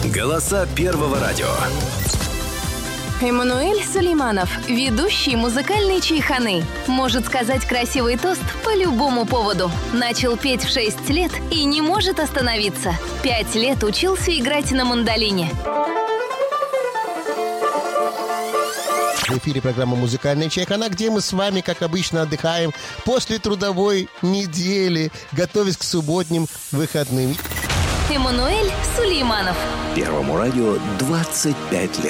Голоса Первого радио. Эммануэль Сулейманов, ведущий музыкальной чайханы, может сказать красивый тост по любому поводу. Начал петь в 6 лет и не может остановиться. 5 лет учился играть на мандолине. В эфире программа «Музыкальная чайхана», где мы с вами, как обычно, отдыхаем после трудовой недели, готовясь к субботним выходным. Эммануэль Сулейманов. Первому радио 25 лет.